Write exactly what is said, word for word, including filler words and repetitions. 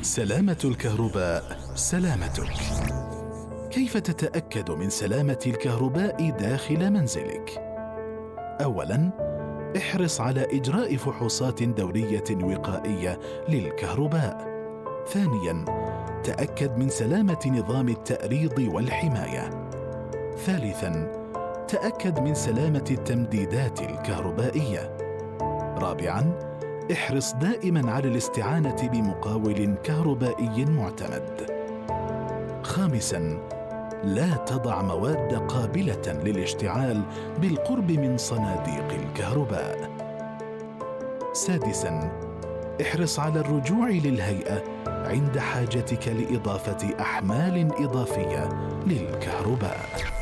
سلامة الكهرباء سلامتك. كيف تتأكد من سلامة الكهرباء داخل منزلك؟ أولاً، احرص على إجراء فحوصات دورية وقائية للكهرباء. ثانياً، تأكد من سلامة نظام التأريض والحماية. ثالثاً، تأكد من سلامة التمديدات الكهربائية. رابعاً، احرص دائماً على الاستعانة بمقاول كهربائي معتمد. خامساً، لا تضع مواد قابلة للاشتعال بالقرب من صناديق الكهرباء. سادساً، احرص على الرجوع للهيئة عند حاجتك لإضافة أحمال إضافية للكهرباء.